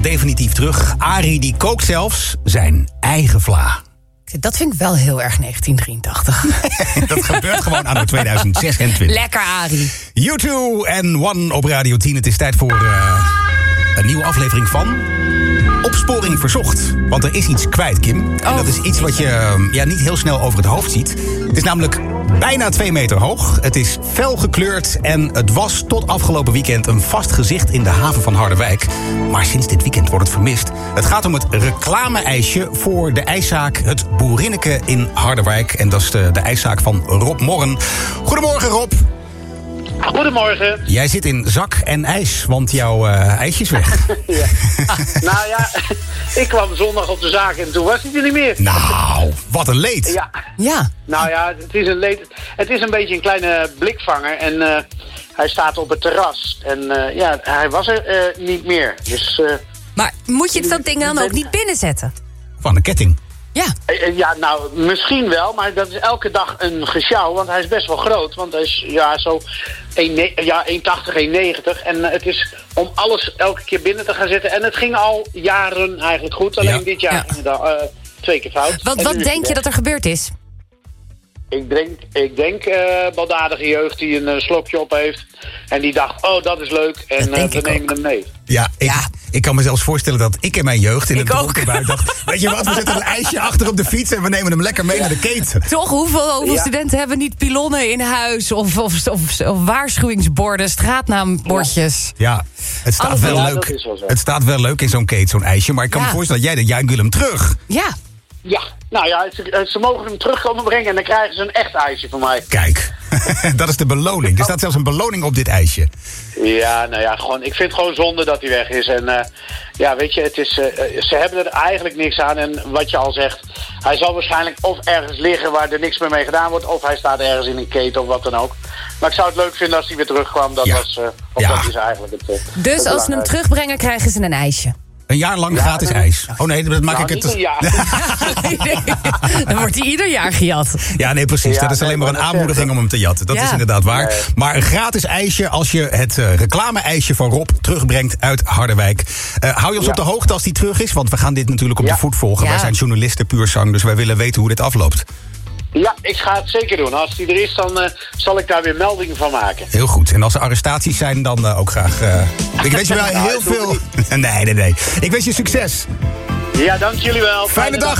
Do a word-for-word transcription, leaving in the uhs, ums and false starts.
Definitief terug. Arie die kookt zelfs zijn eigen vla. Dat vind ik wel heel erg negentien drieëntachtig. Dat gebeurt gewoon anno tweeduizend zesentwintig. Lekker, Arie. U twee en One op Radio tien. Het is tijd voor uh, een nieuwe aflevering van Opsporing Verzocht. Want er is iets kwijt, Kim. En oh. dat is iets wat je uh, ja, niet heel snel over het hoofd ziet. Het is namelijk bijna twee meter hoog. Het is fel gekleurd en het was tot afgelopen weekend een vast gezicht in de haven van Harderwijk. Maar sinds dit weekend wordt het vermist. Het gaat om het reclame-ijsje voor de ijszaak Het Boerinneke in Harderwijk. En dat is de, de ijszaak van Rob Morren. Goedemorgen, Rob. Goedemorgen. Jij zit in zak en ijs, want jouw uh, ijsje is weg. Ja. Nou ja, ik kwam zondag op de zaak en toen was hij er niet meer. Nou, wat een leed. Ja. Ja. Nou ja, het is een leed. Het is een beetje een kleine blikvanger en uh, hij staat op het terras. En uh, ja, hij was er uh, niet meer. Dus, uh, Maar moet je dat ding dan ook niet binnenzetten? Van de ketting. Ja. uh, ja, nou, misschien wel, maar dat is elke dag een gesjouw, want hij is best wel groot. Want hij is ja, zo één tachtig, één negentig. En uh, het is om alles elke keer binnen te gaan zetten. En het ging al jaren eigenlijk goed, alleen Ja. dit jaar Ja. ging het al, uh, twee keer fout. Wat, En wat nu is denk hij je weg. dat er gebeurd is? Ik denk, ik denk uh, baldadige jeugd die een uh, slokje op heeft. En die dacht, oh, dat is leuk. En uh, denk we ik nemen ook. hem mee. Ja, ik, Ja. ik kan me zelfs voorstellen dat ik in mijn jeugd in Ik het ook. dronkenbuik dacht, weet je wat, we zetten een ijsje achter op de fiets en we nemen hem lekker mee naar de keten. Toch, hoeveel, hoeveel Ja. studenten hebben niet pilonnen in huis? Of, of, of, of waarschuwingsborden, straatnaambordjes? Ja, het staat, Alles wel ja, leuk. dat is wel zo. Het staat wel leuk in zo'n keten, zo'n ijsje. Maar ik kan Ja. me voorstellen dat jij denkt, ja, ik wil hem terug. Ja. Ja, nou ja, ze, ze mogen hem terugkomen brengen en dan krijgen ze een echt ijsje van mij. Kijk, dat is de beloning. Er staat zelfs een beloning op dit ijsje. Ja, nou ja, gewoon, ik vind het gewoon zonde dat hij weg is. En uh, ja, weet je, het is, uh, ze hebben er eigenlijk niks aan. En wat je al zegt, hij zal waarschijnlijk of ergens liggen waar er niks meer mee gedaan wordt, of hij staat ergens in een keten of wat dan ook. Maar ik zou het leuk vinden als hij weer terugkwam. Dat Ja. was, uh, of Ja. dat is eigenlijk het. Uh, Dus het als ze hem belangrijkste. terugbrengen, krijgen ze een ijsje. Een jaar lang Ja, gratis dan- ijs. Oh nee, dat maak Nou, ik niet een het... jaar. Dan wordt hij ieder jaar gejat. Ja, nee, precies. Ja, dat is nee, alleen maar een maar dat aanmoediging om hem te jatten. Dat Ja. is inderdaad waar. Nee. Maar een gratis ijsje als je het uh, reclame-ijsje van Rob terugbrengt uit Harderwijk. Uh, hou je ons Ja. op de hoogte als die terug is? Want we gaan dit natuurlijk op Ja. de voet volgen. Ja. Wij zijn journalisten puur zang, dus wij willen weten hoe dit afloopt. Ja, ik ga het zeker doen. Als die er is, dan uh, zal ik daar weer meldingen van maken. Heel goed. En als er arrestaties zijn, dan uh, ook graag. Uh, ik wens je wel Nou, heel dat doen we veel... Nee, nee, nee. Ik wens je succes. Ja, dank jullie wel. Fijne dag.